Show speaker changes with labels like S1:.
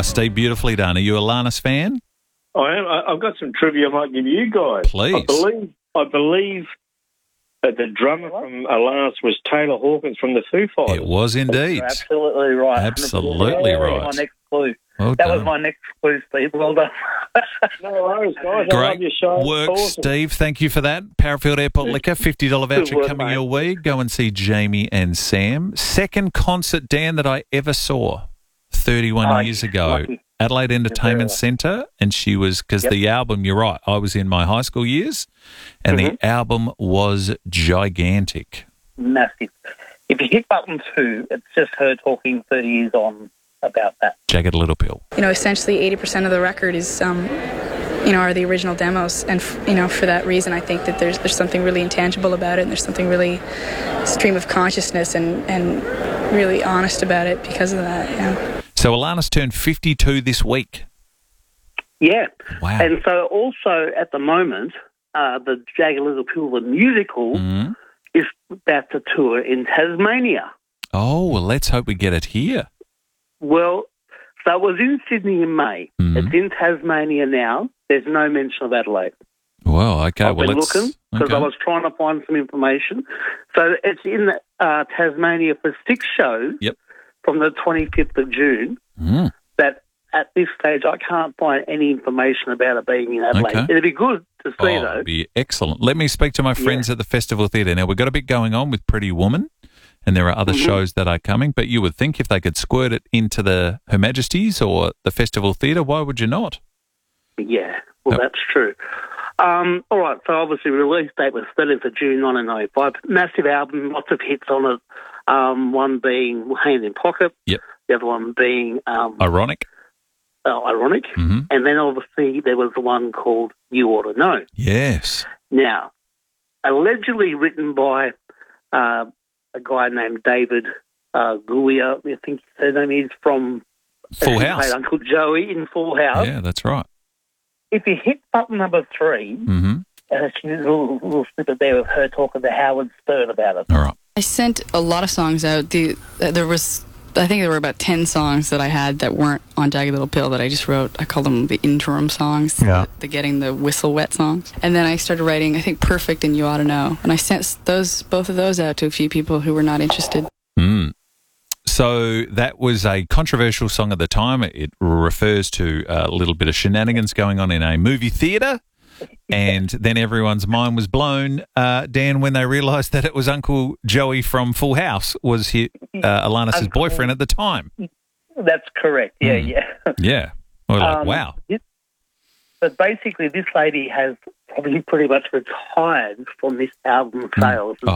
S1: Steve, beautifully done. Are you a Alanis fan?
S2: I am. I've got some trivia I might give you guys.
S1: Please.
S2: I believe that the drummer from Alanis was Taylor Hawkins from the Foo Fighters.
S1: It was indeed.
S3: You're absolutely right.
S1: Absolutely right.
S3: My next clue.
S1: Well
S3: That
S1: done.
S3: was my next clue, Steve. Well done.
S2: No worries, guys. I love your show.
S1: Work,
S2: Awesome.
S1: Steve. Thank you for that. Parafield Airport Liquor, $50 voucher
S2: work,
S1: coming
S2: mate.
S1: your way. Go and see Jamie and Sam. Second concert, Dan, that I ever saw 31 years ago.
S3: lucky.
S1: Adelaide Entertainment
S3: lucky.
S1: Centre, and she was, because the album, you're right, I was in my high school years, and the album was gigantic.
S3: Massive. If you hit button 2, it's just her talking 30 years on about that.
S1: Jagged Little Pill.
S4: Essentially 80% of the record is, are the original demos. And, for that reason, I think that there's something really intangible about it, and there's something really stream of consciousness and really honest about it because of that, yeah.
S1: So Alanis turned 52 this week.
S3: Yeah.
S1: Wow.
S3: And so also at the moment, the Jagged Little Pill, the musical, is about to tour in Tasmania.
S1: Oh, well, let's hope we get it here.
S3: Well, so it was in Sydney in May. It's in Tasmania now. There's no mention of Adelaide.
S1: Well, okay.
S3: I've been looking because I was trying to find some information. So it's in Tasmania for 6 shows from the 25th of June. That at this stage I can't find any information about it being in Adelaide.
S1: Okay.
S3: It'd be good to see, though.
S1: It'd be excellent. Let me speak to my friends at the Festival Theatre. Now, we've got a bit going on with Pretty Woman, and there are other shows that are coming, but you would think if they could squirt it into Her Majesty's or the Festival Theatre, why would you not?
S3: Yeah, well, that's true. All right, so obviously release date was 30th of June 1995. Massive album, lots of hits on it. One being Hand in Pocket.
S1: Yep.
S3: The other one being...
S1: Ironic.
S3: Ironic. And then obviously there was the one called You Ought to Know.
S1: Yes.
S3: Now, allegedly written by a guy named David Goyer, I think his name is, from
S1: Full House.
S3: Played Uncle Joey in Full House.
S1: Yeah, that's right.
S3: If you hit button number 3, there's a little snippet there of her talking to Howard Stern about it.
S1: All right.
S4: I sent a lot of songs out. I think there were about 10 songs that I had that weren't on Jagged Little Pill that I just wrote. I call them the interim songs, the getting the whistle wet songs. And then I started writing, I think, Perfect and You Ought to Know. And I sent both of those out to a few people who were not interested.
S1: So that was a controversial song at the time. It refers to a little bit of shenanigans going on in a movie theatre. And then everyone's mind was blown, Dan, when they realised that it was Uncle Joey from Full House was Alanis' boyfriend at the time.
S3: That's correct, yeah.
S1: Yeah. We're like, wow.
S3: But basically this lady has probably pretty much retired from this album sales.